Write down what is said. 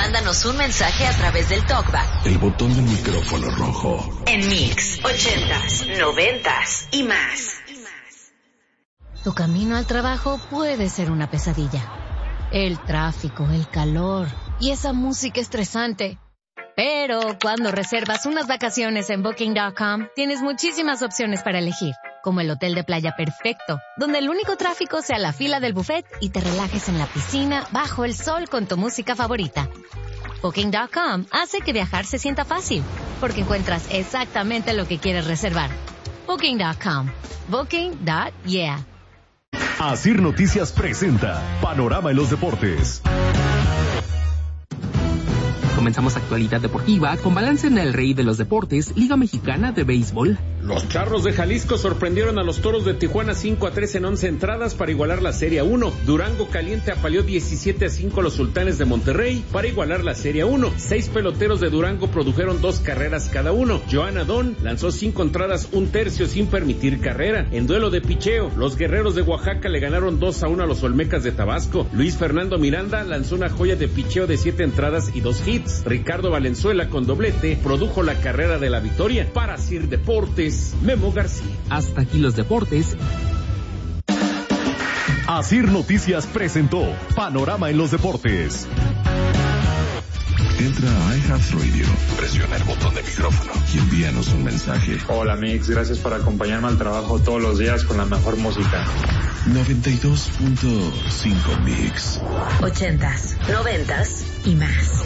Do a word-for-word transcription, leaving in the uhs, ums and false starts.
Mándanos un mensaje a través del TalkBack. El botón del micrófono rojo. En Mix, ochentas, noventas y más. Tu camino al trabajo puede ser una pesadilla. El tráfico, el calor y esa música estresante. Pero cuando reservas unas vacaciones en Booking punto com, tienes muchísimas opciones para elegir, como el hotel de playa perfecto, donde el único tráfico sea la fila del buffet y te relajes en la piscina bajo el sol con tu música favorita. Booking punto com hace que viajar se sienta fácil, porque encuentras exactamente lo que quieres reservar. Booking punto com. Booking punto yeah. Asir Noticias presenta Panorama en los Deportes. Comenzamos actualidad deportiva con balance en el Rey de los Deportes, Liga Mexicana de Béisbol. Los Charros de Jalisco sorprendieron a los Toros de Tijuana cinco a tres en once entradas para igualar la Serie uno. Durango Caliente apaleó diecisiete a cinco a los Sultanes de Monterrey para igualar la Serie uno. Seis peloteros de Durango produjeron dos carreras cada uno. Joan Adón lanzó cinco entradas, un tercio sin permitir carrera. En duelo de picheo, los Guerreros de Oaxaca le ganaron dos a uno a los Olmecas de Tabasco. Luis Fernando Miranda lanzó una joya de picheo de siete entradas y dos hits. Ricardo Valenzuela con doblete produjo la carrera de la victoria. Para Sir Deportes, Memo García. Hasta aquí los deportes. Asir Noticias presentó Panorama en los Deportes. Entra a iHeartRadio, presiona el botón de micrófono y envíanos un mensaje. Hola Mix, gracias por acompañarme al trabajo todos los días con la mejor música. noventa y dos punto cinco Mix. Ochentas, noventas y más.